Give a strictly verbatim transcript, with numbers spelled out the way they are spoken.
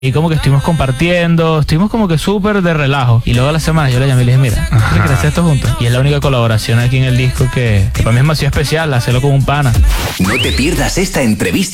Y como que estuvimos compartiendo, estuvimos como que súper de relajo. Y luego a la semana yo le llamé y le dije, mira, ¿quieres que hacer esto juntos? Y es la única colaboración aquí en el disco que, que para mí es demasiado especial, hacerlo con un pana. No te pierdas esta entrevista.